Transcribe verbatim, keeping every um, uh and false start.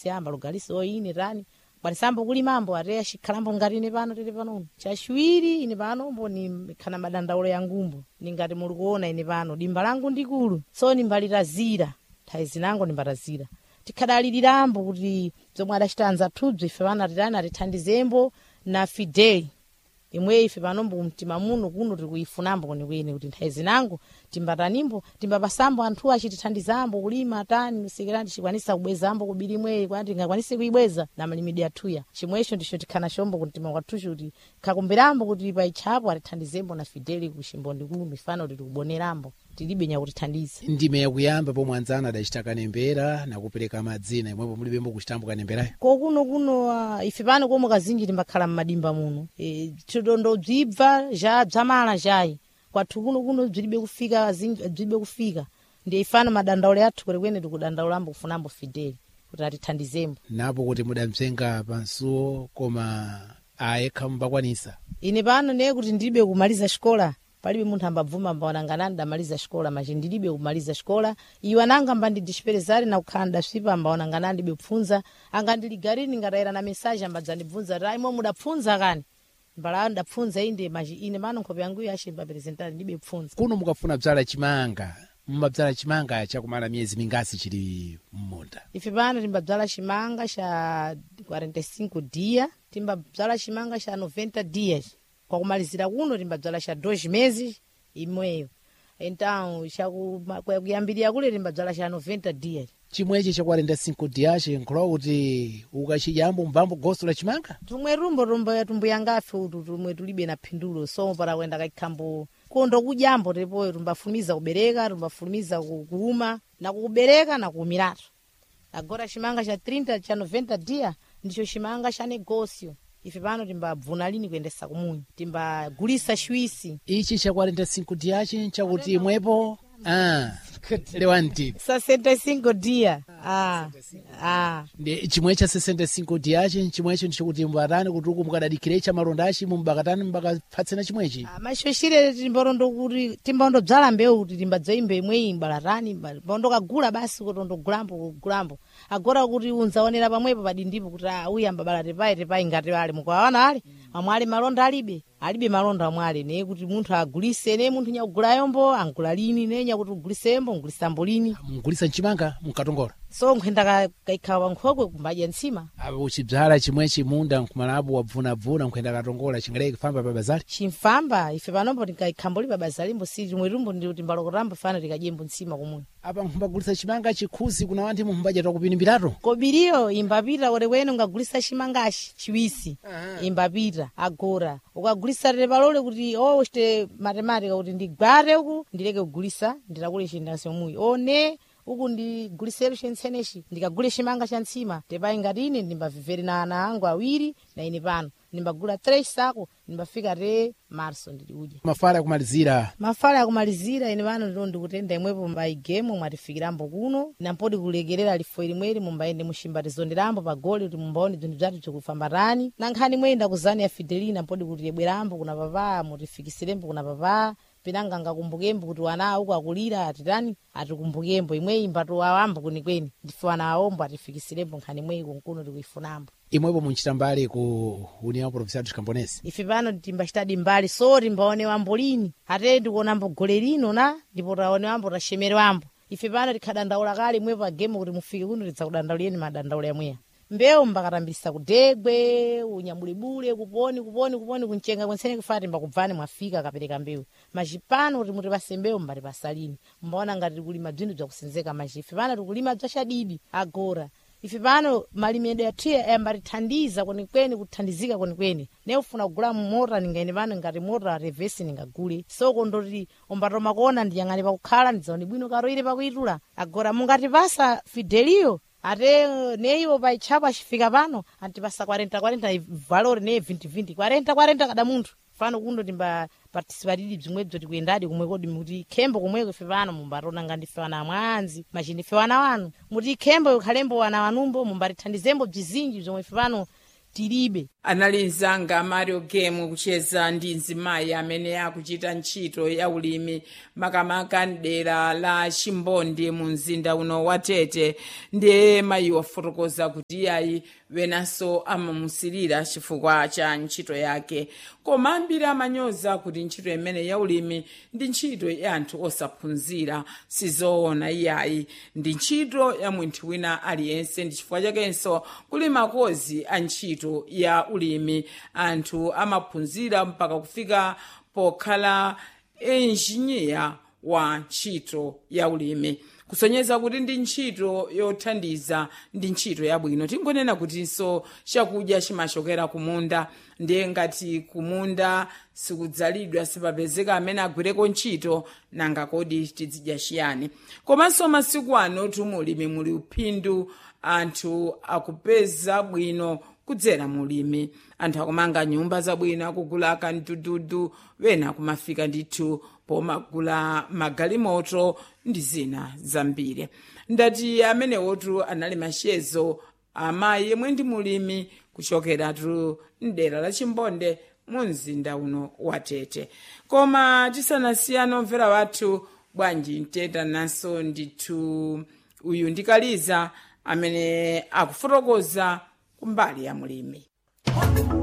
siyamba lugalisi oine rani kwanisambo kuli mambo ate ashikhalambo ngati ine pano tili pano chachiwiri ine pano mboni kana madandaulo ya ngumbo ningati muli kuona ine pano dimba langu ndikulu so nimbalitazira nthawi zinango nimbatazira tikhadalirirambo kuti zomwe adachitanza thubzo ife pano atirani atithandizembo na Fidel imwe ife panombo mtima muno kuno tiri kuifunambo kwenikweni kuti nthawi zinango timbatanimbo timbapasambo anthu achitithandizambo kulima atani musikirani chikwanisa kubwezambo kubiri imweyi kwati tingakwanise kuibweza na malimidi athuya chimwecho ndicho tikhana shombo kuti mtima kwathucho kuti kakumbirambo kuti paichapo atithandizembo na Fidel kuchimbondi kuno ifano tiri kubonerambo tilibe nyakutithandiza ndime yakuyamba pomwe anzana adachita kanembera na kupereka madzina imwepo mulibembo kuchitambo kanemberayo kokuno kuno uh, ife pano komwe kazinji timbakhala mmadimba muno e, tidondo bzibva ja bzamala jayi kwathu kuno kuno bzilibe kufika bzilibe kufika ndi ifano madandaule athu kwenikweni tikudandaulambo kufunambo Fidel kuti atithandizembo napo kuti mudamzenga pansuo koma ayekha mbakwanisa ine pano ne kuti ndilibe kumaliza xikola palibe munthu ambabvuma mbaonangana ndamaliza xikola machi ndilibe kumaliza xikola iwe nanga mbandi disperezari na kukhala ndasvipa mbaonangana ndibe kupfunza anga ndiligarini ngatayira na message ambadza ndibvunza rai imwe mudapfunza kani mbala ndapfunza inde machi ine mano nkhope yangu yashi mbapresentari ndibe kupfunza kuno mukafuna bzala chimanga mumabzala chimanga chakumala miyezi mingasi chili mmunda ife pano timbabzala chimanga cha quarenta e cinco dia timbabzala chimanga cha noventa dias kwa kumalizira kuno timbabzala cha dois meses imweyo então kuyambirira kule timbabzala cha noventa dias chimwechi cha quarenta e cinco dias nkhola kuti ukachijambo mbambo gosto la chimanga tumwe rumbo rumbo ya tumbu yangafe utu tumwe tulibe na phindulo so para kwenda kakhambo kondo kujambo tepo tumbafumiza kubereka tumbafumiza kuuma na kubereka na kuumiratu agora chimanga cha trinta cha noventa dia ndicho chimanga cha negócio ife pano timbabvuna lini kuendesa kumunyu timbagulisa shwisi ichi cha quarenta e cinco dias chakuti imwepo ah lewanti sessenta e cinco dia ah ah ndi chimwe cha sessenta e cinco dias chimwecho ndichokuti mbatani kuti uku mukadadikire cha malondachi mumbakatani mbakaphatsena chimwechi ah mashoshire timbarondo kuti timbarondo bzala mbewu kuti timbadzaimbe imweyi mbalatani mbarondo kagula basi kuti ndondogulambo kugulambo agora kuti unzaonera pamwepo padindipo kuti ah uya mbabala tepai tepai ngati wale mukaona ali amwali malonda alibe alibe malonda amwali ne kuti munthu agulise ne munthu nyakugula yombo angula lini ne nyakuti ugulisembo ngulisambo lini mugulisa mchimanga mkatongola so nkhenda kaikhawa nkhokwe kumbaja nsima abo uchibzala chimwechi munda nkumalabu wabvuna bvuna nkhenda katongola chingaleke kufamba babazali chimfamba ife panombo tikaikhamboli babazalimbo si chimwetumbo ndi kuti mbalokotambo fana tikajembo nsima kumuni apa nkumbagulisa chimanga chikhuzi kuna wanti muhumbaja takupinimbirato kobiriyo imbapita olewene ungagulisa chimangashi chiwisi imbapita agora ukagulisa tere palole kuti o uchite matematika kuti ndigware uku ndileke kugulisa nditakule chindaso muyi one uku ndigulisero chenseneshi ndikagule chimanga cha ntsima tepai ngati ine ndimbavivere na ana angu awiri na ine pano ndimbagula tres sako ndimbafika re marso ndiliudya mafala kumalizira mafala akumalizira ine pano ndilo ndikutenda imwepo mbaigemo mwatifikirambo kuno nampodi kulegerera lifo ilimweri mumbaende mushimbatizo pagoli kuti mumbaone zinthu zatu zikufambatani na nkhani imweyi ndakuzani ya Fidelina mpodi kuti yebwerambo kuna papa mutifikisirembo kuna papa pinanga ngakumbukembo kuti wana uko akulira atitani atikumbukembo imweyi mbatu awambo kunikweni ndife wana awombo atifikisirembo nkhani imweyi kunkuno tikuifunambo imwepo munchita mbali ku União Provincial dos Camponeses ife pano timbachitadi mbali so timbaone wambo lini ate ndikuonambo gole lino na ndipo taone wambo tashemere wambo ife pano tikhadandaula kale imwepo agemo kuti mufike kuno tidzakudandauleni madandaula yamweya mbewu mbakatambisa kudegwe unyamulibule kuponi kuponi kuponi kunchenga kwensene kufati mbakubvani mwafika kapereka mbewu machipano kuti muti pase mbewu mbati pasalini mbaona ngati tikulima bzinthu bzakusenzeka machi ife pano tikulima bzachadidi agora ife pano malimidwe athu ambatithandiza kwenikweni kuthandizika kwenikweni ne ufuna kugula mota ningaine pano ngati mota reverse ningagule soko ndoti umbatoma kuona ndiyang'ane pakukhala ndidzaone bwino karoire pakuitula agora mungati pasa Fidelio ate neiwo paichapa chifika pano antipasa quarenta quarenta valore ne vinte vinte quarenta quarenta kada munthu fano kundo timba participated bzimwebzo tikuyendadi kumwe kodi muti khembo kumweko ife pano mumbatona ngandife wana amwanzi machindife wana wanu muti khembo yokhalembo wana wanumbo mumbatithandizembo bzizinji zomwe ife pano tilibe. Anali mzanga Mario Game kucheza ndi mzimayi amene akuchita ntchito ya ulimi makamaka dera la Chimbonde mu mzinda uno wa Tete. Ndiye mayi wafotokoza kuti iyayi wenanso amamusilira chifukwa cha ntchito yake, koma ambiri amanyoza kuti ntchito imene ya ulimi ndi ntchito ya anthu osaphunzira. Sizoona, iyayi ndi ntchito ya munthu wina aliyense. Ndi chifukwa chakenso kuli makozi a ntchito ya ulimi anthu amaphunzira mpaka kufika pokhala enjiniya wa ntchito ya ulimi, kusonyeza kuti ndi ntchito yothandiza, ndi ntchito yabwino. Tingonena kutinso chakudya chimachokera kumunda, ndiye ngati kumunda sikudzalidwa sipapezeka amene agwireko ntchito, nanga kodi tizidya chiyani? Komanso masiku ano tumulimi muli uphindu, anthu akupeza bwino kudzera mulimi. Anthu akumanga nyumba zabwino, akugula kandududu, wena kumafika ndithu pomagula magalimoto ndi zina zambiri. Ndati amene wotu anali mashezo amayi yemwe ndi mulimi kuchokeratu mdera la Chimbonde mu mzinda uno wa Tete. Koma tisanasiyana omvera wathu, bwanji mteta naso ndithu uyu ndikaliza amene akufotokoza kumbali ya mulimi.